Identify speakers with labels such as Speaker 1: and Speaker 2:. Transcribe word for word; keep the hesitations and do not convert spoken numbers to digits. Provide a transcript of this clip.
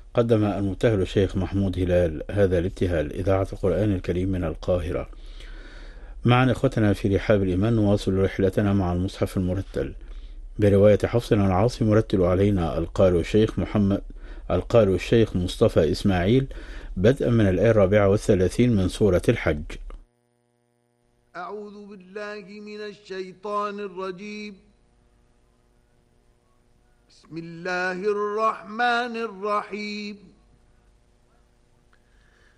Speaker 1: قدم المبتهل الشيخ محمود هلال هذا الابتهال. إذاعة القرآن الكريم من القاهرة. معنا إخوتنا في رحاب الإيمان نواصل رحلتنا مع المصحف المرتل برواية حفص عن عاصم. يرتل علينا القارئ الشيخ محمد القارئ الشيخ مصطفى إسماعيل بدءا من الآية الرابعة والثلاثين من سورة الحج.
Speaker 2: أعوذ بالله من الشيطان الرجيم. بسم الله الرحمن الرحيم.